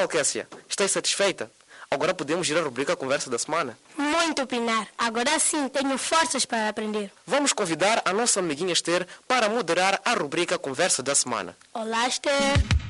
Então, Kessia, estás satisfeita? Agora podemos ir à rubrica Conversa da Semana? Muito, Pinar. Agora sim tenho forças para aprender. Vamos convidar a nossa amiguinha Esther para moderar a rubrica Conversa da Semana. Olá, Esther.